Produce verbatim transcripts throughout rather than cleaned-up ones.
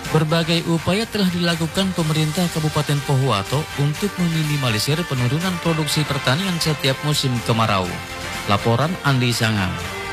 Berbagai upaya telah dilakukan pemerintah Kabupaten Pohuwato untuk meminimalisir penurunan produksi pertanian setiap musim kemarau. Laporan Andi Sangang.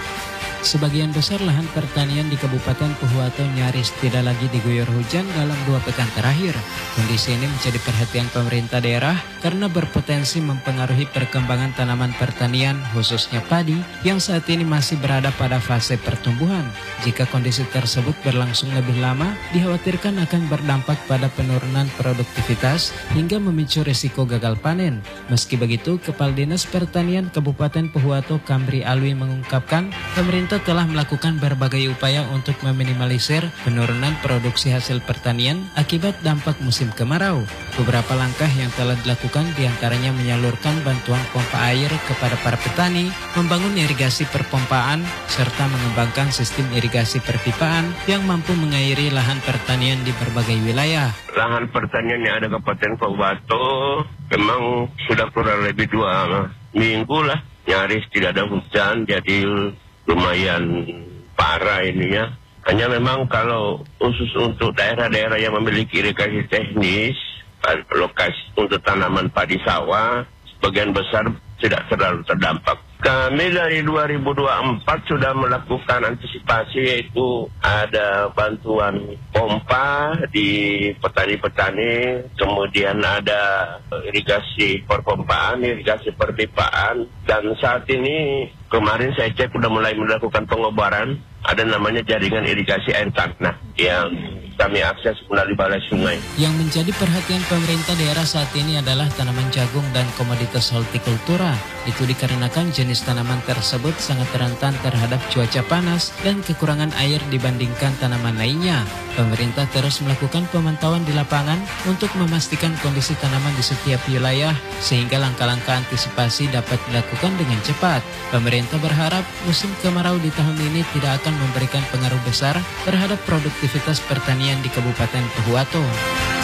Sebagian besar lahan pertanian di Kabupaten Pohuwato nyaris tidak lagi diguyur hujan dalam dua pekan terakhir. Kondisi ini menjadi perhatian pemerintah daerah karena berpotensi mempengaruhi perkembangan tanaman pertanian, khususnya padi, yang saat ini masih berada pada fase pertumbuhan. Jika kondisi tersebut berlangsung lebih lama, dikhawatirkan akan berdampak pada penurunan produktivitas hingga memicu risiko gagal panen. Meski begitu, Kepala Dinas Pertanian Kabupaten Pohuwato Kamri Alwi mengungkapkan, pemerintah telah melakukan berbagai upaya untuk meminimalisir penurunan produksi hasil pertanian akibat dampak musim kemarau. Beberapa langkah yang telah dilakukan diantaranya menyalurkan bantuan pompa air kepada para petani, membangun irigasi perpompaan, serta mengembangkan sistem irigasi perpipaan yang mampu mengairi lahan pertanian di berbagai wilayah. Lahan pertanian yang ada Kabupaten Pohuwato memang sudah kurang lebih dua minggu lah nyaris tidak ada hujan, jadi lumayan parah ininya. Hanya memang kalau khusus untuk daerah-daerah yang memiliki irigasi teknis, lokasi untuk tanaman padi sawah, sebagian besar tidak terlalu terdampak. Kami dari dua ribu dua puluh empat sudah melakukan antisipasi, yaitu ada bantuan pompa di petani-petani, kemudian ada irigasi perpompaan, irigasi perpipaan, dan saat ini kemarin saya cek sudah mulai melakukan pengobaran, ada namanya jaringan irigasi air tanah yang kami akses melalui balai sungai. Yang menjadi perhatian pemerintah daerah saat ini adalah tanaman jagung dan komoditas hortikultura. Itu dikarenakan jenis tanaman tersebut sangat rentan terhadap cuaca panas dan kekurangan air dibandingkan tanaman lainnya. Pemerintah terus melakukan pemantauan di lapangan untuk memastikan kondisi tanaman di setiap wilayah sehingga langkah-langkah antisipasi dapat dilakukan dengan cepat. Pemerintah berharap musim kemarau di tahun ini tidak akan memberikan pengaruh besar terhadap produktivitas pertanian di Kabupaten Pohuwato.